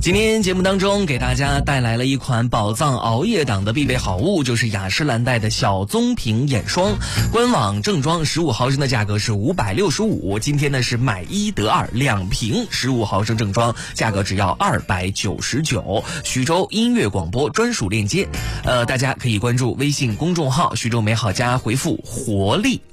今天节目当中给大家带来了一款宝藏熬夜党的必备好物，就是雅诗兰黛的小棕瓶眼霜。官网正装15毫升的价格是565，今天呢是买1得2，2瓶15毫升正装，价格只要299。徐州音乐广播专属链接，大家可以关注微信公众号徐州美好家，回复活力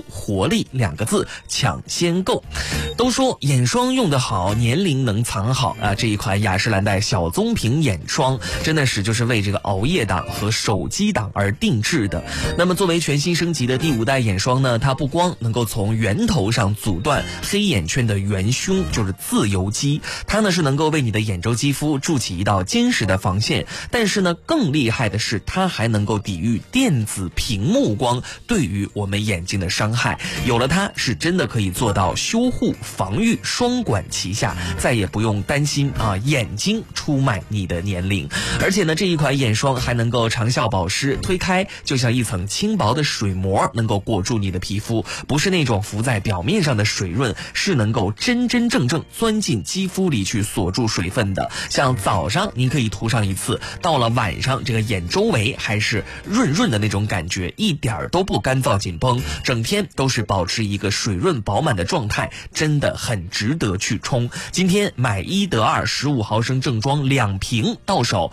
2个字抢先购。都说眼霜用得好，年龄能藏好啊，这一款雅诗兰黛小棕瓶眼霜真的是就是为这个熬夜党和手机党而定制的。那么作为全新升级的第5代眼霜呢，它不光能够从源头上阻断黑眼圈的元凶，就是自由基，它呢是能够为你的眼周肌肤筑起一道坚实的防线，但是呢更厉害的是它还能够抵御电子屏幕光对于我们眼睛的伤害。有了它是真的可以做到修护防御双管齐下，再也不用担心眼睛出卖你的年龄。而且呢这一款眼霜还能够长效保湿，推开就像一层轻薄的水膜，能够裹住你的皮肤，不是那种浮在表面上的水润，是能够真真正正钻进肌肤里去锁住水分的。像早上您可以涂上一次，到了晚上这个眼周围还是润润的那种感觉，一点都不干燥紧绷，整天都是保持一个水润饱满的状态，真的很值得去冲。今天买1得2 15毫升正装2瓶到手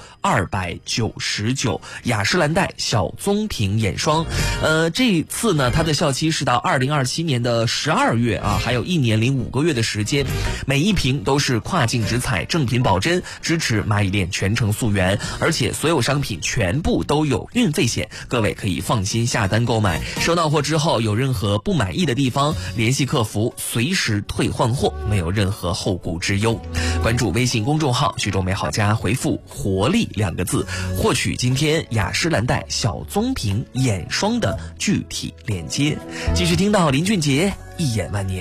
299，雅诗兰黛小棕瓶眼霜。这一次呢它的效期是到2027年的12月啊，还有1年0.5个月的时间。每一瓶都是跨境直采，正品保真，支持蚂蚁链全程溯源，而且所有商品全部都有运费险，各位可以放心下单购买。收到货之后有任何不满意的地方，联系客服随时退换货，没有任何后顾之忧。关注微信公众号徐州美好家，回复活力2个字，获取今天雅诗兰黛小棕瓶眼霜的具体链接。继续听到林俊杰一眼万年。